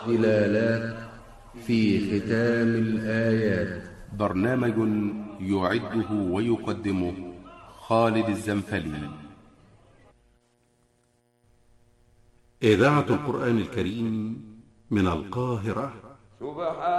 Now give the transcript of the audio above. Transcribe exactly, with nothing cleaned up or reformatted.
ظلالات في ختام الآيات. برنامج يعده ويقدمه خالد الزنفلي. إذاعة القرآن الكريم من القاهرة. سبحان